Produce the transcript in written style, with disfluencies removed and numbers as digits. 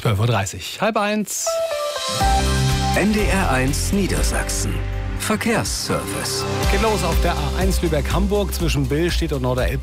12:30 Uhr. 12:30. NDR1 Niedersachsen. Verkehrsservice. Geht los auf der A1 Lübeck-Hamburg zwischen Billstedt und Norderelb